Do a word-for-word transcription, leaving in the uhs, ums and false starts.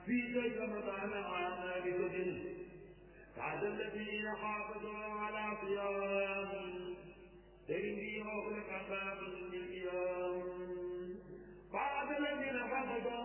في شيء رمضان أعمال بدل بعد الذين حافظوا على صيام